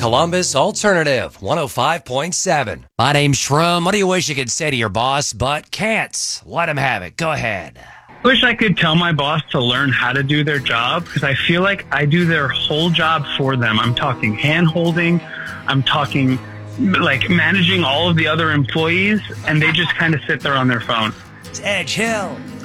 Columbus Alternative 105.7. My name's Shrum. What do you wish you could say to your boss, but can't? Let him have it. Go ahead. I wish I could tell my boss to learn how to do their job, because I feel like I do their whole job for them. I'm talking hand-holding. I'm talking like managing all of the other employees, and they just kind of sit there on their phone. It's Edge Hill.